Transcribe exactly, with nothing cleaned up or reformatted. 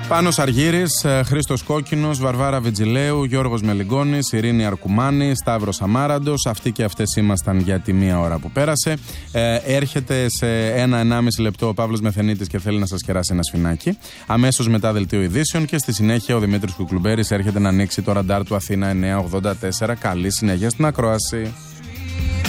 Πάνος Αργύρης, Χρήστος Κόκκινος, Βαρβάρα Βιτζιλέου, Γιώργος Μελιγκόνης, Ειρήνη Αρκουμάνη, Σταύρος Αμάραντος. Αυτοί και αυτές ήμασταν για τη μία ώρα που πέρασε. Ε, έρχεται σε ένα-ενάμιση λεπτό ο Παύλος Μεθενίτης και θέλει να σας κεράσει ένα σφινάκι. Αμέσως μετά δελτίο ειδήσεων και στη συνέχεια ο Δημήτρης Κουκλουμπέρης έρχεται να ανοίξει το ραντάρ του Αθήνα εννιακόσια ογδόντα τέσσερα. Καλή συνέχεια στην ακρόαση.